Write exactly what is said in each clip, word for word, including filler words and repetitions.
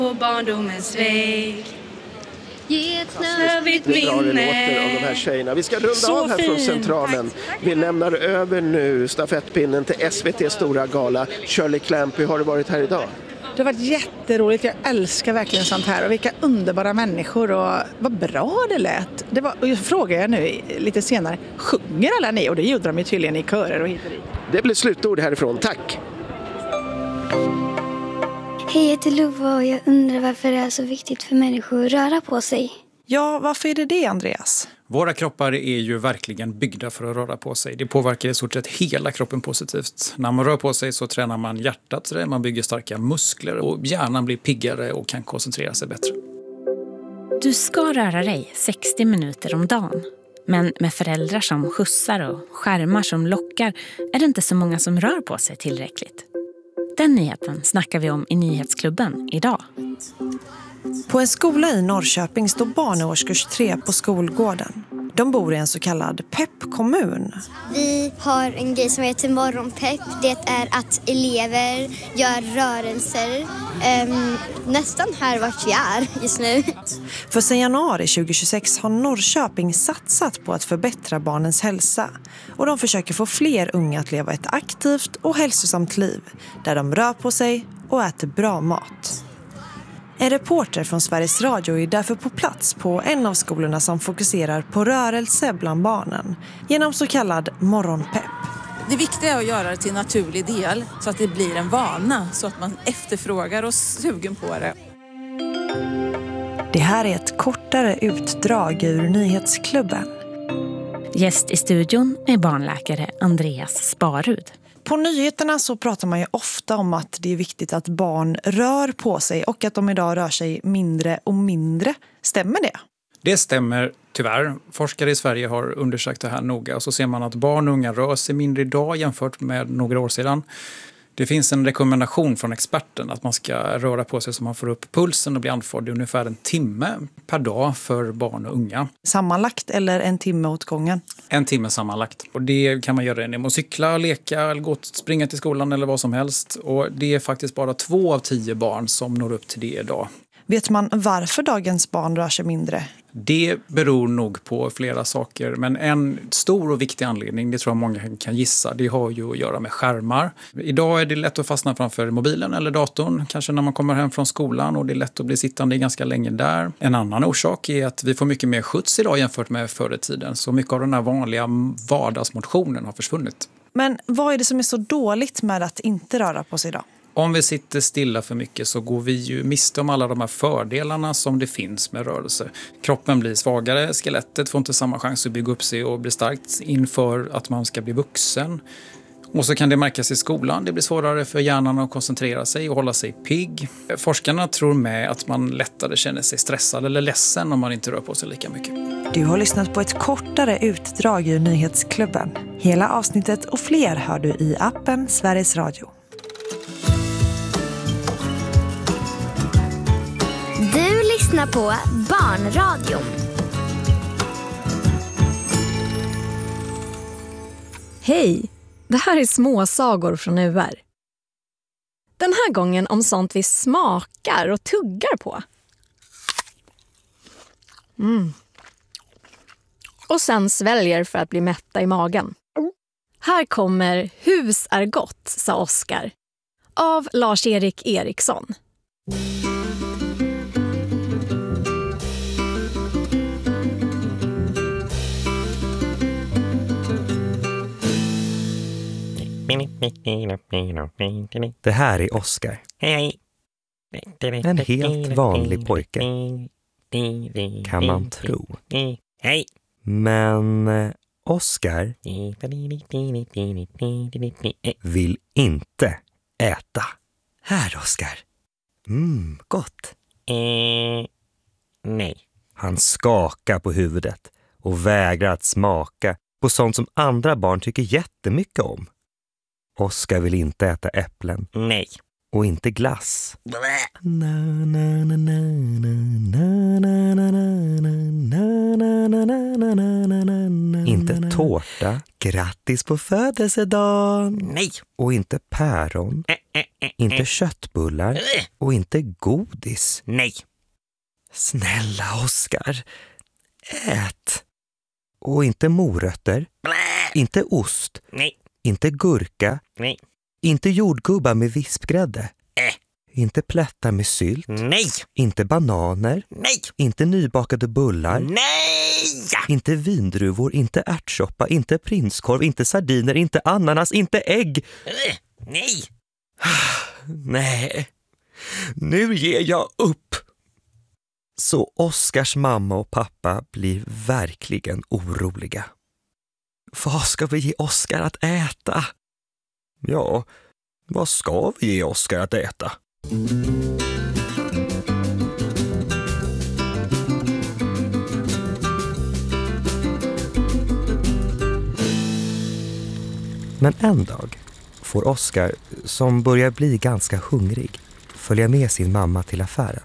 På barndomens väg. Ge ett snövigt minne. Vi drar en minne. åter av de här tjejerna. Vi ska runda Så av här fin. från Centralen. Vi lämnar över nu stafettpinnen till S V T:s stora gala. Shirley Clamp, hur har det varit här idag? Det har varit jätteroligt. Jag älskar verkligen sånt här. Och vilka underbara människor. Och vad bra det lät. Det var, och jag frågar jag nu lite senare. Sjunger alla ni? Och det gjorde de ju tydligen i körer och hit och dit. Det blir slutord härifrån. Tack! Hej, jag heter Lova och jag undrar varför det är så viktigt för människor att röra på sig. Ja, varför är det det, Andreas? Våra kroppar är ju verkligen byggda för att röra på sig. Det påverkar i stort sett hela kroppen positivt. När man rör på sig så tränar man hjärtat, man bygger starka muskler och hjärnan blir piggare och kan koncentrera sig bättre. Du ska röra dig sextio minuter om dagen. Men med föräldrar som skjutsar och skärmar som lockar är det inte så många som rör på sig tillräckligt. Den nyheten snackar vi om i Nyhetsklubben idag. På en skola i Norrköping står barn i årskurs tre på skolgården. De bor i en så kallad peppkommun. Vi har en grej som heter morgonpepp. Det är att elever gör rörelser um, nästan här vart vi är just nu. För sedan januari tjugohundratjugosex har Norrköping satsat på att förbättra barnens hälsa. Och de försöker få fler unga att leva ett aktivt och hälsosamt liv. Där de rör på sig och äter bra mat. En reporter från Sveriges Radio är därför på plats på en av skolorna som fokuserar på rörelse bland barnen genom så kallad morgonpepp. Det viktiga är att göra det till en naturlig del så att det blir en vana, så att man efterfrågar och är sugen på det. Det här är ett kortare utdrag ur Nyhetsklubben. Gäst i studion är barnläkare Andreas Sparud. På nyheterna så pratar man ju ofta om att det är viktigt att barn rör på sig och att de idag rör sig mindre och mindre. Stämmer det? Det stämmer tyvärr. Forskare i Sverige har undersökt det här noga och så ser man att barn och unga rör sig mindre idag jämfört med några år sedan. Det finns en rekommendation från experten att man ska röra på sig så man får upp pulsen och blir andfådd i ungefär en timme per dag för barn och unga. Sammanlagt eller en timme åt gången? En timme sammanlagt. Och det kan man göra genom att cykla, leka eller gå, springa till skolan eller vad som helst. Och det är faktiskt bara två av tio barn som når upp till det idag. Vet man varför dagens barn rör sig mindre? Det beror nog på flera saker, men en stor och viktig anledning, det tror jag många kan gissa, det har ju att göra med skärmar. Idag är det lätt att fastna framför mobilen eller datorn, kanske när man kommer hem från skolan, och det är lätt att bli sittande ganska länge där. En annan orsak är att vi får mycket mer skjuts idag jämfört med förr i tiden, så mycket av den här vanliga vardagsmotionen har försvunnit. Men vad är det som är så dåligt med att inte röra på sig idag? Om vi sitter stilla för mycket så går vi ju miste om alla de här fördelarna som det finns med rörelse. Kroppen blir svagare, skelettet får inte samma chans att bygga upp sig och bli starkt inför att man ska bli vuxen. Och så kan det märkas i skolan. Det blir svårare för hjärnan att koncentrera sig och hålla sig pigg. Forskarna tror med att man lättare känner sig stressad eller ledsen om man inte rör på sig lika mycket. Du har lyssnat på ett kortare utdrag ur Nyhetsklubben. Hela avsnittet och fler hör du i appen Sveriges Radio. Du lyssnar på Barnradion. Hej, det här är småsagor från U R. Den här gången om sånt vi smakar och tuggar på. Mm. Och sen sväljer för att bli mätta i magen. Här kommer Hus är gott, sa Oskar. Av Lars-Erik Eriksson. Det här är Oskar. Hej. En helt vanlig pojke. Kan man tro. Hej. Men Oskar vill inte äta. Här, Oskar. Mm, gott. Eh, nej. Han skakar på huvudet och vägrar att smaka på sånt som andra barn tycker jättemycket om. Oskar vill inte äta äpplen. Nej. Och inte glass. Inte tårta. Grattis på födelsedagen. Nej. Och inte päron. Äh, äh, Inte köttbullar och inte godis. Nej. Snälla Oskar, ät. Och inte morötter, Blä. inte ost, Nej. inte gurka, Nej. inte jordgubbar med vispgrädde, Äh. inte plättar med sylt, Nej. inte bananer, Nej. inte nybakade bullar, Nej. inte vindruvor, inte ärtsoppa, inte prinskorv, inte sardiner, inte ananas, inte ägg. Äh. Nej. Nej, nu ger jag upp. Så Oskars mamma och pappa blir verkligen oroliga. Vad ska vi ge Oskar att äta? Ja, vad ska vi ge Oskar att äta? Men en dag får Oskar, som börjar bli ganska hungrig, följa med sin mamma till affären.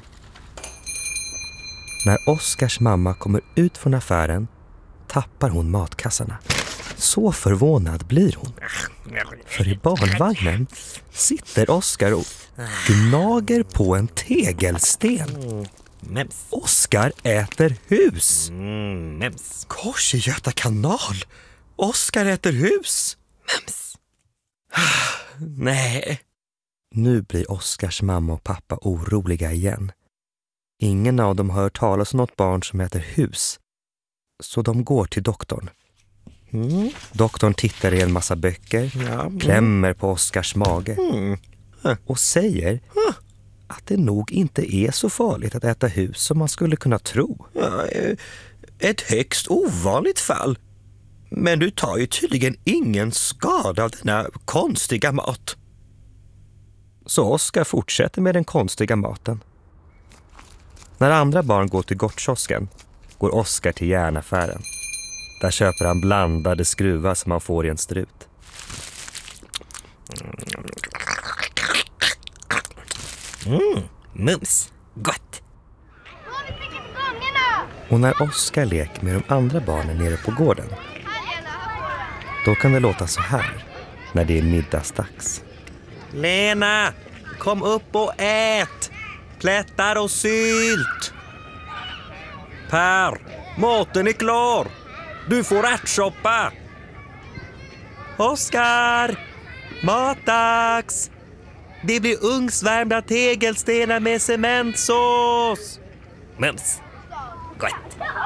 När Oskars mamma kommer ut från affären tappar hon matkassarna. Så förvånad blir hon. För i barnvagnen sitter Oskar och gnager på en tegelsten. Oskar äter hus. Kors i Göta kanal. Oskar äter hus. Nej. Nu blir Oskars mamma och pappa oroliga igen. Ingen av dem har hört talas om något barn som äter hus. Så de går till doktorn. Mm. Doktorn tittar i en massa böcker, ja, mm. klämmer på Oskars mage mm. och säger mm. att det nog inte är så farligt att äta hus som man skulle kunna tro. Ja, ett högst ovanligt fall. Men du tar ju tydligen ingen skada av denna konstiga mat. Så Oskar fortsätter med den konstiga maten. När andra barn går till gottkiosken går Oskar till järnaffären. Där köper han blandade skruvar som man får i en strut. Mm, mums, gott. Och när Oskar leker med de andra barnen nere på gården, då kan det låta så här när det är middagsdags. Lena, kom upp och ät. Plättar och sylt. Per, maten är klar. Du får ärtsoppa. Oskar, matdags. Det blir ugnsvärmda tegelstenar med cementsås. Mums, gott.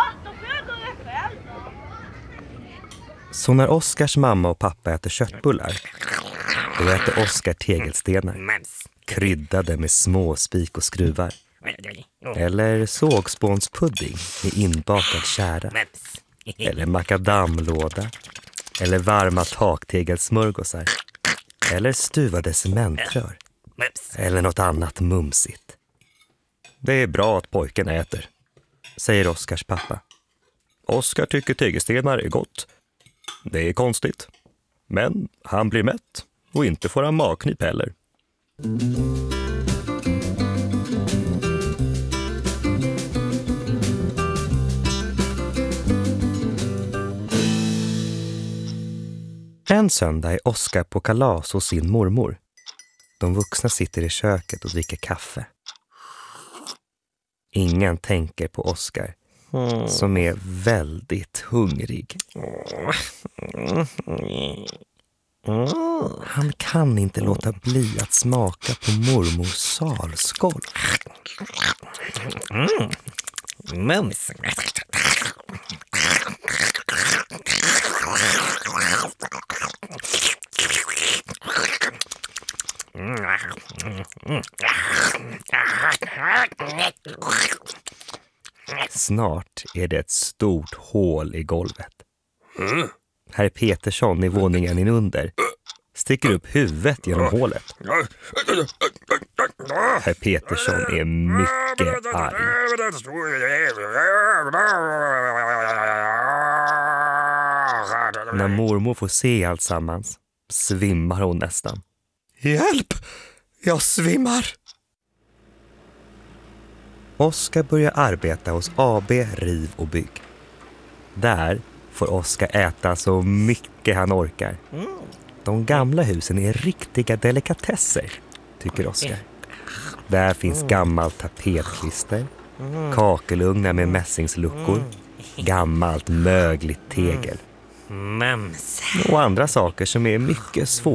Så när Oskars mamma och pappa äter köttbullar, då äter Oskar tegelstenar, kryddade med små spik och skruvar. Eller sågspånspudding med inbakad kära. Eller makadamlåda. Eller varma taktegelsmörgåsar. Eller stuvade cementrör. Eller något annat mumsigt. Det är bra att pojken äter, säger Oskars pappa. Oskar tycker tegelstenar är gott. Det är konstigt. Men han blir mätt och inte får han magknip heller. En söndag är Oskar på kalas hos sin mormor. De vuxna sitter i köket och dricker kaffe. Ingen tänker på Oskar, mm. som är väldigt hungrig. Han kan inte låta bli att smaka på mormors salskål. Mm. Mums. Snart är det ett stort hål i golvet. Herr Petersson i våningen inunder sticker upp huvudet genom hålet. Herr Petersson är mycket arg. När mormor får se allt sammans svimmar hon nästan. Hjälp! Jag svimmar! Oskar börjar arbeta hos A B Riv och Bygg. Där får Oskar äta så mycket han orkar. De gamla husen är riktiga delikatesser. tycker Oskar. Där finns gammalt tapetklister, kakelugnar med mässingsluckor, gammalt mögligt tegel Mums. och andra saker som är mycket svåra